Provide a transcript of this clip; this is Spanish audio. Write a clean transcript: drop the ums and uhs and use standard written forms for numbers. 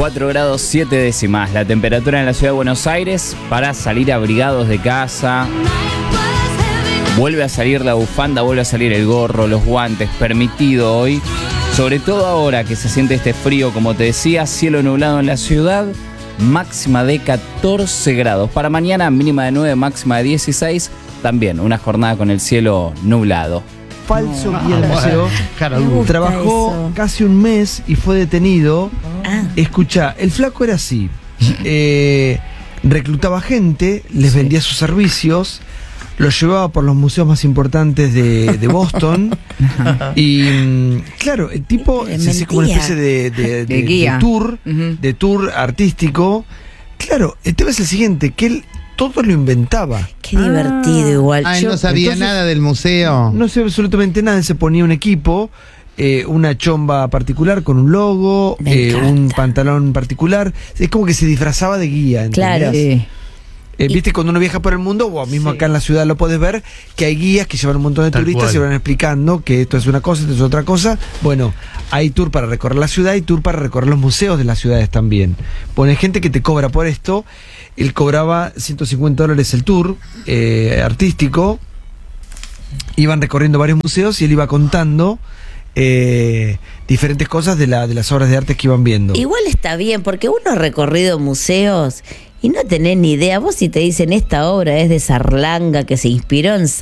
4 grados 7 décimas la temperatura en la ciudad de Buenos Aires para salir abrigados de casa. Vuelve a salir la bufanda, vuelve a salir el gorro, los guantes, permitido hoy. Sobre todo ahora que se siente este frío, como te decía, cielo nublado en la ciudad, máxima de 14 grados. Para mañana mínima de 9, máxima de 16, también una jornada con el cielo nublado. Falso guía del museo. Trabajó eso. casi un mes y fue detenido. Escucha, el flaco era así. Reclutaba gente, les vendía sus servicios, los llevaba por los museos más importantes de Boston. Y claro, el tipo se hace como una especie de guía. tour, Ujú. de tour artístico. Claro, el tema es el siguiente, que él todo lo inventaba. Qué divertido igual. Ah, él Yo- no sabía entonces- nada del museo. No sé absolutamente nada, él se ponía un equipo, una chomba particular con un logo, Me encanta. un pantalón particular. Es como que se disfrazaba de guía, ¿entendés? Claro. Sí. Viste, cuando uno viaja por el mundo, o mismo acá en la ciudad lo podés ver, que hay guías que llevan un montón de Tal turistas cual. y van explicando que esto es una cosa, esto es otra cosa. Bueno, hay tour para recorrer la ciudad y tour para recorrer los museos de las ciudades también. Bueno, hay gente que te cobra por esto. Él cobraba $150 el tour artístico. Iban recorriendo varios museos y él iba contando diferentes cosas de las obras de arte que iban viendo. Igual está bien, porque uno ha recorrido museos y no tenés ni idea. Vos si te dicen esta obra es de Sarlanga, que se inspiró en